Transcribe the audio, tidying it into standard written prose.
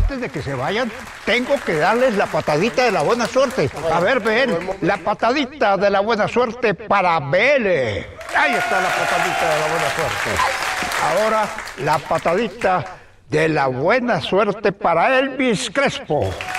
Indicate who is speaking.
Speaker 1: antes de que se vayan, tengo que darles la patadita de la buena suerte. A ver, ven, la patadita de la buena suerte para Vélez. Ahí está la patadita de la buena suerte. Ahora, la patadita de la buena suerte para Elvis Crespo.